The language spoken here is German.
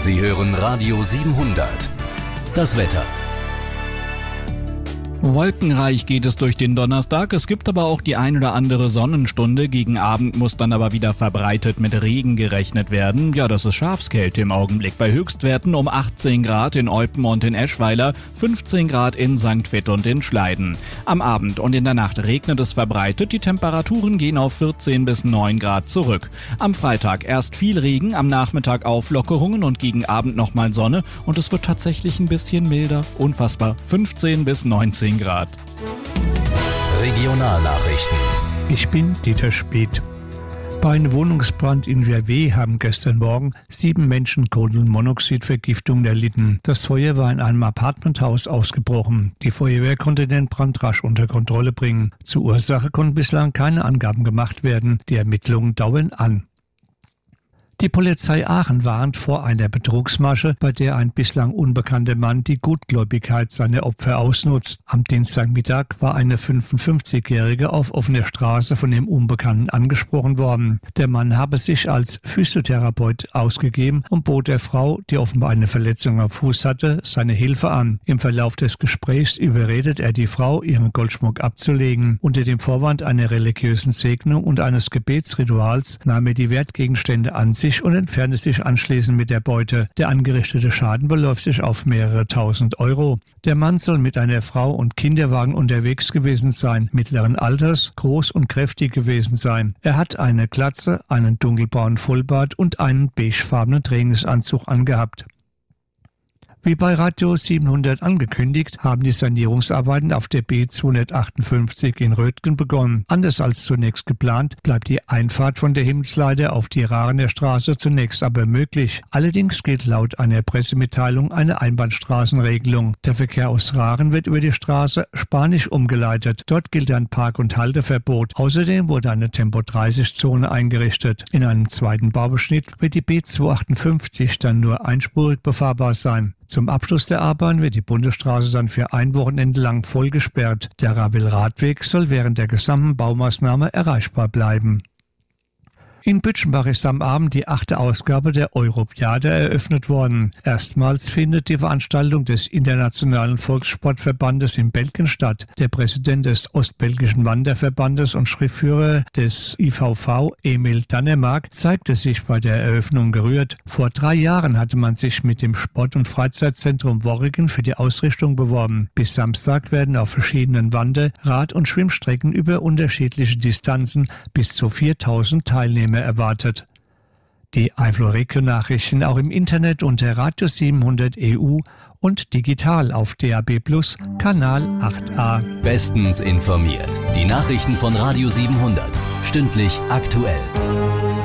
Sie hören Radio 700. Das Wetter. Wolkenreich geht es durch den Donnerstag. Es gibt aber auch die ein oder andere Sonnenstunde. Gegen Abend muss dann aber wieder verbreitet mit Regen gerechnet werden. Ja, das ist Schafskälte im Augenblick. Bei Höchstwerten um 18 Grad in Eupen und in Eschweiler, 15 Grad in St. Vith und in Schleiden. Am Abend und in der Nacht regnet es verbreitet. Die Temperaturen gehen auf 14 bis 9 Grad zurück. Am Freitag erst viel Regen, am Nachmittag Auflockerungen und gegen Abend nochmal Sonne. Und es wird tatsächlich ein bisschen milder. Unfassbar. 15 bis 19 Grad. Regionalnachrichten. Ich bin Dieter Speth. Bei einem Wohnungsbrand in Verweh haben gestern Morgen 7 Menschen Kohlenmonoxidvergiftung erlitten. Das Feuer war in einem Apartmenthaus ausgebrochen. Die Feuerwehr konnte den Brand rasch unter Kontrolle bringen. Zur Ursache konnten bislang keine Angaben gemacht werden. Die Ermittlungen dauern an. Die Polizei Aachen warnt vor einer Betrugsmasche, bei der ein bislang unbekannter Mann die Gutgläubigkeit seiner Opfer ausnutzt. Am Dienstagmittag war eine 55-Jährige auf offener Straße von dem Unbekannten angesprochen worden. Der Mann habe sich als Physiotherapeut ausgegeben und bot der Frau, die offenbar eine Verletzung am Fuß hatte, seine Hilfe an. Im Verlauf des Gesprächs überredet er die Frau, ihren Goldschmuck abzulegen. Unter dem Vorwand einer religiösen Segnung und eines Gebetsrituals nahm er die Wertgegenstände an sich und entfernte sich anschließend mit der Beute. Der angerichtete Schaden beläuft sich auf mehrere tausend Euro. Der Mann soll mit einer Frau und Kinderwagen unterwegs gewesen sein, mittleren Alters, groß und kräftig gewesen sein. Er hat eine Glatze, einen dunkelbraunen Vollbart und einen beigefarbenen Trainingsanzug angehabt. Wie bei Radio 700 angekündigt, haben die Sanierungsarbeiten auf der B258 in Rötgen begonnen. Anders als zunächst geplant, bleibt die Einfahrt von der Himmelsleiter auf die Rarener Straße zunächst aber möglich. Allerdings gilt laut einer Pressemitteilung eine Einbahnstraßenregelung. Der Verkehr aus Raren wird über die Straße Spanisch umgeleitet. Dort gilt ein Park- und Halteverbot. Außerdem wurde eine Tempo-30-Zone eingerichtet. In einem zweiten Bauabschnitt wird die B258 dann nur einspurig befahrbar sein. Zum Abschluss der Arbeiten wird die Bundesstraße dann für ein Wochenende lang voll gesperrt. Der Ravel-Radweg soll während der gesamten Baumaßnahme erreichbar bleiben. In Bütchenbach ist am Abend die 8. Ausgabe der Europiade eröffnet worden. Erstmals findet die Veranstaltung des Internationalen Volkssportverbandes in Belgien statt. Der Präsident des Ostbelgischen Wanderverbandes und Schriftführer des IVV, Emil Dannemark, zeigte sich bei der Eröffnung gerührt. Vor 3 Jahren hatte man sich mit dem Sport- und Freizeitzentrum Worrigen für die Ausrichtung beworben. Bis Samstag werden auf verschiedenen Wander-, Rad- und Schwimmstrecken über unterschiedliche Distanzen bis zu 4000 Teilnehmer erwartet. Die Eifel-Regio-Nachrichten auch im Internet unter Radio 700 EU und digital auf DAB+ Kanal 8a. Bestens informiert. Die Nachrichten von Radio 700. Stündlich aktuell.